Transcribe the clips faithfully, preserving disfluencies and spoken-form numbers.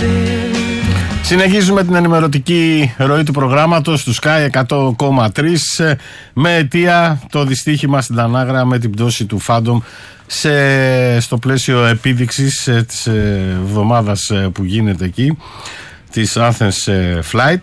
Συνεχίζουμε την ενημερωτική ροή του προγράμματος του Sky εκατό κόμμα τρία με αιτία το δυστύχημα στην Τανάγρα με την πτώση του Phantom σε, στο πλαίσιο επίδειξης ε, της εβδομάδας ε, που γίνεται εκεί, της Athens ε, Flight.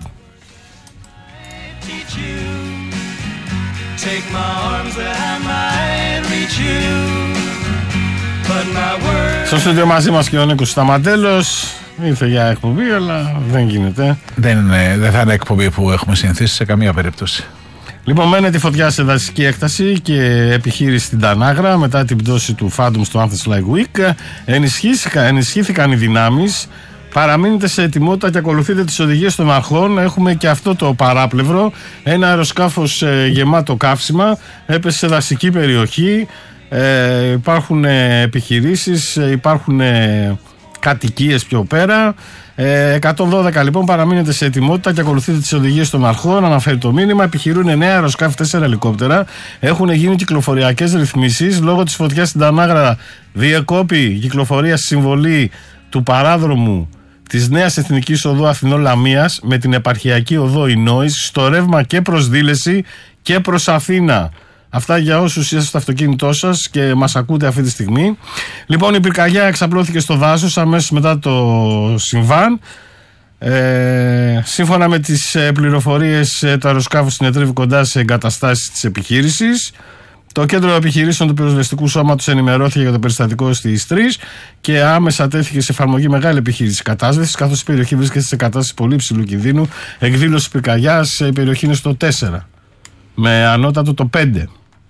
Στο στούντιο μαζί μας και ο Νίκος Σταματέλος. Ήρθε για εκπομπή, αλλά δεν γίνεται. Δεν, είναι, δεν θα είναι εκπομπή που έχουμε συνηθίσει σε καμία περίπτωση. Λοιπόν, μένεται φωτιά σε δασική έκταση και επιχείρηση στην Τανάγρα μετά την πτώση του Phantom στο Athens Flight Week. Ενισχύθηκαν, ενισχύθηκαν οι δυνάμεις. Παραμείνετε σε ετοιμότητα και ακολουθείτε τις οδηγίες των αρχών. Έχουμε και αυτό το παράπλευρο. Ένα αεροσκάφος ε, γεμάτο καύσιμα έπεσε σε δασική περιοχή. Ε, υπάρχουν ε, επιχειρήσεις, ε, υπάρχουν ε, κατοικίες πιο πέρα. Ε, εκατόν δώδεκα λοιπόν, παραμείνετε σε ετοιμότητα και ακολουθείτε τις οδηγίες των αρχών. Αναφέρει το μήνυμα. Επιχειρούν εννέα αεροσκάφη, τέσσερα ελικόπτερα. Έχουν γίνει κυκλοφοριακές ρυθμίσεις. Λόγω της φωτιάς στην Τανάγρα διεκόπη η κυκλοφορία στη συμβολή του παράδρομου της Νέας Εθνικής Οδού Αθηνών Λαμίας με την επαρχιακή οδό Ινόης στο ρεύμα και προς Δήλεση και προς Αθήνα. Αυτά για όσους είστε στο αυτοκίνητό σας και μας ακούτε αυτή τη στιγμή. Λοιπόν, η πυρκαγιά εξαπλώθηκε στο δάσος αμέσως μετά το συμβάν. Ε, σύμφωνα με τις πληροφορίες, το αεροσκάφο συνετρίβει κοντά σε εγκαταστάσεις της επιχείρησης. Το κέντρο επιχειρήσεων του πυροσβεστικού σώματος ενημερώθηκε για το περιστατικό στις τρεις και άμεσα τέθηκε σε εφαρμογή μεγάλη επιχείρηση κατάσβεσης, καθώς η περιοχή βρίσκεται σε κατάσταση πολύ υψηλού κινδύνου εκδήλωση πυρκαγιάς. Η περιοχή είναι στο τέσσερα με ανώτατο το πέντε.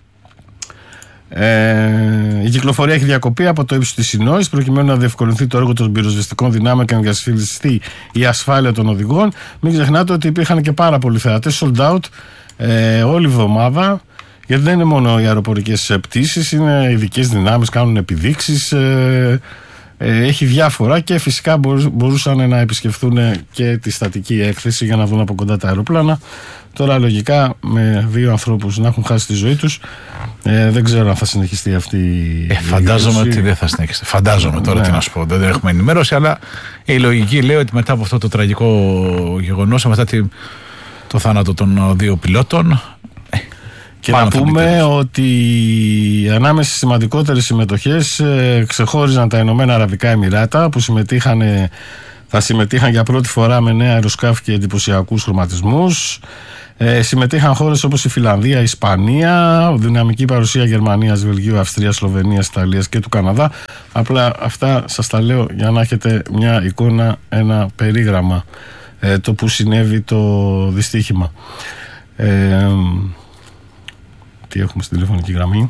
Ε, η κυκλοφορία έχει διακοπεί από το ύψος της Ινόης προκειμένου να διευκολυνθεί το έργο των πυροσβεστικών δυνάμεων και να διασφαλιστεί η ασφάλεια των οδηγών. Μην ξεχνάτε ότι υπήρχαν και πάρα πολλοί θεατές sold out ε, όλη εβδομάδα, γιατί δεν είναι μόνο οι αεροπορικές πτήσεις, είναι ειδικές δυνάμεις, κάνουν επιδείξεις, ε, ε, έχει διάφορα και φυσικά μπορούσαν να επισκεφθούν και τη στατική έκθεση για να δουν από κοντά τα αεροπλάνα. Τώρα λογικά με δύο ανθρώπους να έχουν χάσει τη ζωή τους, ε, δεν ξέρω αν θα συνεχιστεί αυτή η ε, φαντάζομαι ότι δεν θα συνεχιστεί. Φαντάζομαι τώρα, ναι. Τι να σου πω, δεν έχουμε ενημέρωση, αλλά η λογική λέει ότι μετά από αυτό το τραγικό γεγονός, μετά τη, το θάνατο των δύο πιλότων, και να πούμε ότι ανάμεσα στις σημαντικότερες συμμετοχές ε, ξεχώριζαν τα Ηνωμένα Αραβικά Εμιράτα που συμμετείχαν, θα συμμετείχαν για πρώτη φορά με νέα αεροσκάφη και εντυπωσιακούς χρωματισμούς. Ε, συμμετείχαν χώρες όπως η Φιλανδία, η Ισπανία, δυναμική παρουσία Γερμανίας, Βελγίου, Αυστρίας, Σλοβενίας, Ιταλίας και του Καναδά. Απλά αυτά σας τα λέω για να έχετε μια εικόνα, ένα περίγραμμα ε, το που συνέβη το δυστύχημα. Ε, Τι έχουμε στην τηλεφωνική γραμμή?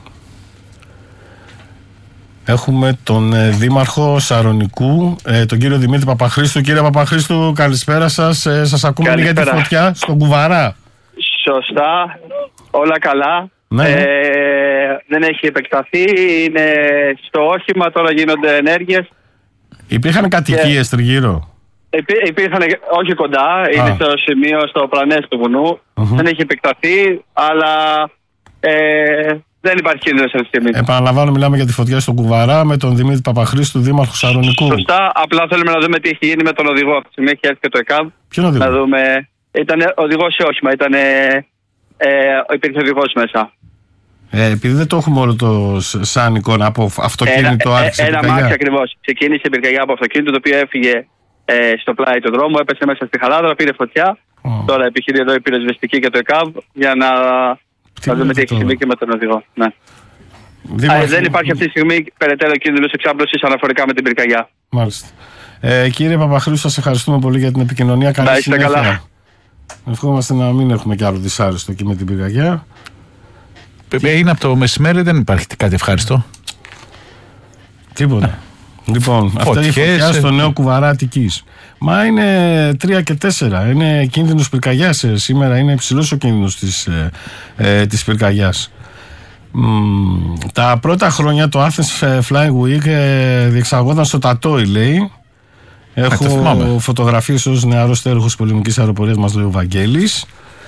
Έχουμε τον ε, Δήμαρχο Σαρονικού, ε, τον κύριο Δημήτρη Παπαχρήστου. Κύριε Παπαχρήστου, καλησπέρα σας. Ε, σας ακούμε για τη φωτιά στον Κουβαρά. Σωστά, όλα καλά. Ναι. Ε, δεν έχει επεκταθεί, είναι στο όχημα, τώρα γίνονται ενέργειες. Υπήρχαν κατοικίες και... τριγύρω? Υπή, υπήρχαν, όχι κοντά, Α. είναι στο σημείο, στο πλανές του βουνού. Uh-huh. Δεν έχει επεκταθεί, αλλά... Ε, δεν υπάρχει κίνδυνο αυτή τη στιγμή. Επαναλαμβάνω, μιλάμε για τη φωτιά στον Κουβαρά με τον Δημήτρη Παπαχρήστου, Δήμαρχο Σαρονικού. Σωστά, απλά θέλουμε να δούμε τι έχει γίνει με τον οδηγό. Αυτή τη στιγμή έχει έρθει και το ΕΚΑΒ. Ποιον οδηγό? Να δούμε. Ήταν οδηγό σε όχημα, ήταν. Ε, υπήρχε οδηγό μέσα. Ε, επειδή δεν το έχουμε όλο το σαν εικόνα από αυτοκίνητο, άρχισε. Ένα μάξι ακριβώς. Ξεκίνησε η πυρκαγιά από αυτοκίνητο το οποίο έφυγε ε, στο πλάι του δρόμου, έπεσε μέσα στη χαλάδρα, πήρε φωτιά. Oh. Τώρα επιχειρεί εδώ η πυροσβεστική και το ΕΚΑΒ για να. Θα δούμε τι έχει συμβεί και με τον οδηγό. Ναι. Α, δεν υπάρχει αυτή τη στιγμή περαιτέρω κίνδυνος εξάπλωσης αναφορικά με την πυρκαγιά. Μάλιστα. Ε, κύριε Παπαχρήστου, σας ευχαριστούμε πολύ για την επικοινωνία. Καλή συνέχεια. Καλά. Ευχόμαστε να μην έχουμε κι άλλο δυσάρεστο εκεί με την πυρκαγιά. Είναι από το μεσημέρι, δεν υπάρχει κάτι ευχάριστο. Τίποτα. Λοιπόν, αυτή η φωτιά στο νέο Κουβαρά Αττικής. Μα είναι τρία και τέσσερα. Είναι κίνδυνος πυρκαγιάς. Σήμερα είναι υψηλός ο κίνδυνος της, ε, της πυρκαγιάς. Μ, τα πρώτα χρόνια το Athens Flying Week ε, διεξαγόταν στο Τατόι, λέει. Έχω φωτογραφίες ως νεαρός τέροχος πολεμικής αεροπορίας, μας λέει ο Βαγγέλης.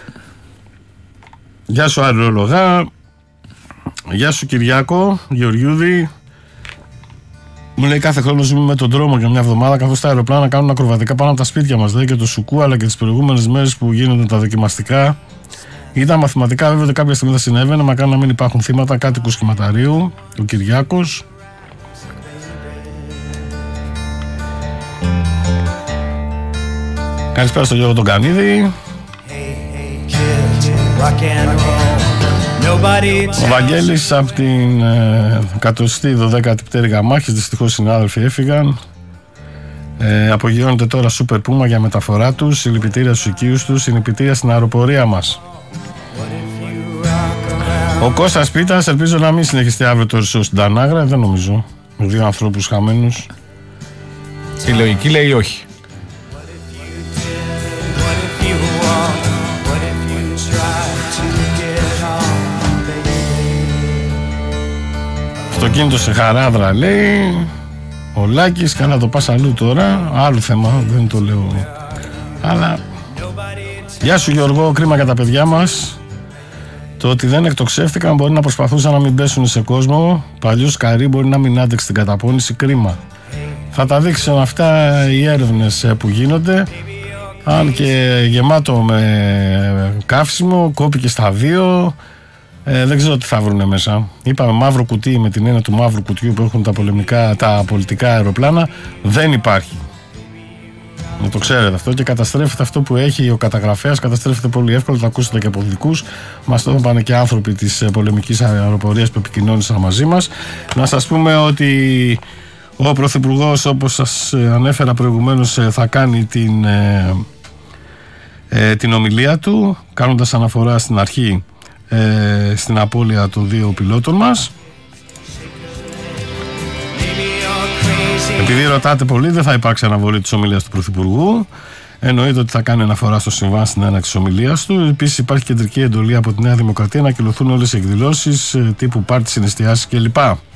Γεια σου αερολόγα. Γεια σου Κυριάκο Γεωργιούδη. Μου λέει κάθε χρόνο ζούμε με τον δρόμο για μια εβδομάδα, καθώς τα αεροπλάνα κάνουν ακροβατικά πάνω από τα σπίτια μας. Λέει και το Σουκού, αλλά και τις προηγούμενες μέρες που γίνονται τα δοκιμαστικά. Ήταν μαθηματικά, βέβαια, ότι κάποια στιγμή θα συνέβαινε, μακάρι να μην υπάρχουν θύματα κάτοικου σχηματαρίου. Ο Κυριάκος. Καλησπέρα στον Γιώργο τον Κανίδη. Ο Βαγγέλης από την εκατοστή δωδέκατη πτέρυγα μάχης. Δυστυχώς οι συνάδελφοι έφυγαν. ε, Απογειώνεται τώρα Super Puma για μεταφορά τους. Συλληπιτήρια στους οικείους τους. Συλληπιτήρια στην αεροπορία μας. Ο Κώστας Πίτας, ελπίζω να μην συνεχιστεί αύριο το ρησό στην Τανάγρα. Δεν νομίζω. Με δύο ανθρώπους χαμένους. Η λογική λέει όχι. Αυτοκίνητο σε Χαράδρα λέει ο Λάκης, καλά το πας αλλού τώρα. Άλλο θέμα, δεν το λέω. Αλλά γεια σου Γιώργο, κρίμα για τα παιδιά μας. Το ότι δεν εκτοξεύτηκαν μπορεί να προσπαθούσαν να μην πέσουν σε κόσμο. Παλιός καρύ μπορεί να μην άντεξε την καταπώνηση, κρίμα. Θα τα δείξουν αυτά οι έρευνες που γίνονται. Αν και γεμάτο με καύσιμο, κόπηκε στα δύο. Ε, δεν ξέρω τι θα βρουν μέσα. Είπαμε μαύρο κουτί, με την έννοια του μαύρου κουτιού που έχουν τα, πολεμικά, τα πολιτικά αεροπλάνα. Δεν υπάρχει. Να το ξέρετε αυτό. Και καταστρέφεται αυτό που έχει ο καταγραφέας. Καταστρέφεται πολύ εύκολα. Το ακούσατε και από ειδικούς. Μας το είπαν και άνθρωποι της πολεμικής αεροπορίας που επικοινώνησαν μαζί μας. Να σας πούμε ότι ο Πρωθυπουργός, όπως σας ανέφερα προηγουμένως, θα κάνει την, ε, ε, την ομιλία του, κάνοντας αναφορά στην αρχή ε, στην απώλεια των δύο πιλότων μας. Επειδή ρωτάτε πολύ, δεν θα υπάρξει αναβολή της ομιλίας του Πρωθυπουργού. Εννοείται ότι θα κάνει αναφορά στο συμβάν στην έναρξη της ομιλίας του. Επίσης υπάρχει κεντρική εντολή από τη Νέα Δημοκρατία να ακυλωθούν όλες οι εκδηλώσεις τύπου πάρτι, συναισθιάσεις κλπ.